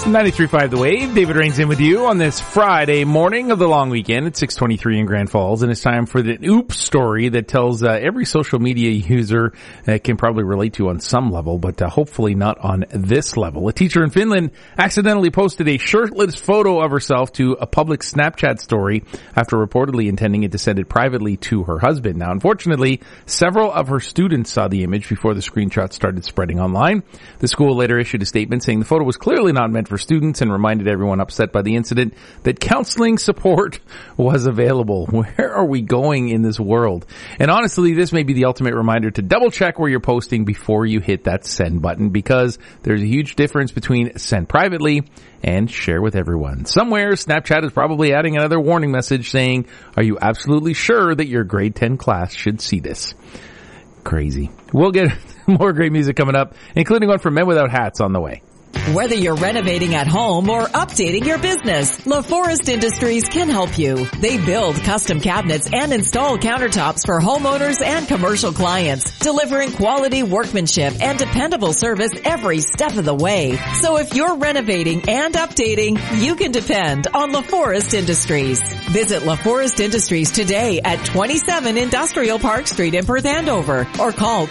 93.5 The Wave. David Rains in with you on this Friday morning of the long weekend at 6:23 in Grand Falls, and it's time for the oops story that tells every social media user can probably relate to on some level, but hopefully not on this level. A teacher in Finland accidentally posted a shirtless photo of herself to a public Snapchat story after reportedly intending it to send it privately to her husband. Now, unfortunately, several of her students saw the image before the screenshot started spreading online. The school later issued a statement saying the photo was clearly not meant for students and reminded everyone upset by the incident that counseling support was available. Where are we going in this world? And honestly, this may be the ultimate reminder to double check where you're posting before you hit that send button, because there's a huge difference between send privately and share with everyone. Somewhere, Snapchat is probably adding another warning message saying, are you absolutely sure that your grade 10 class should see this? Crazy. We'll get more great music coming up, including one from Men Without Hats on the way. Whether you're renovating at home or updating your business, LaForest Industries can help you. They build custom cabinets and install countertops for homeowners and commercial clients, delivering quality workmanship and dependable service every step of the way. So if you're renovating and updating, you can depend on LaForest Industries. Visit LaForest Industries today at 27 Industrial Park Street in Perth Andover, or call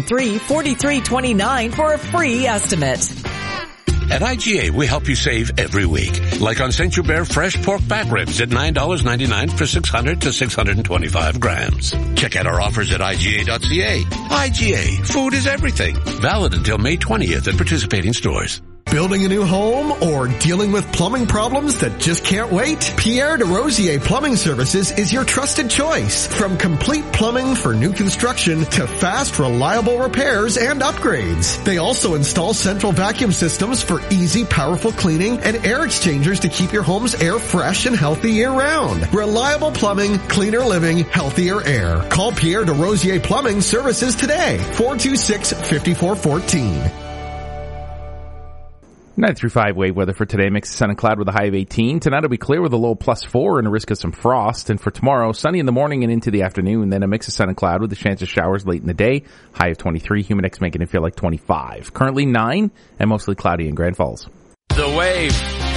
273-4329 for a free estimate. At IGA, we help you save every week. Like on St. Hubert fresh pork back ribs at $9.99 for 600 to 625 grams. Check out our offers at IGA.ca. IGA, food is everything. Valid until May 20th at participating stores. Building a new home or dealing with plumbing problems that just can't wait? Pierre DeRosier Plumbing Services is your trusted choice. From complete plumbing for new construction to fast, reliable repairs and upgrades. They also install central vacuum systems for easy, powerful cleaning and air exchangers to keep your home's air fresh and healthy year-round. Reliable plumbing, cleaner living, healthier air. Call Pierre DeRosier Plumbing Services today. 426-5414. 93.5 wave weather for today. Mixed sun and cloud with a high of 18. Tonight will be clear with a low of +4 and a risk of some frost. And for tomorrow, sunny in the morning and into the afternoon. Then a mix of sun and cloud with a chance of showers late in the day. High of 23. Humid X making it feel like 25. Currently 9 and mostly cloudy in Grand Falls. The Wave.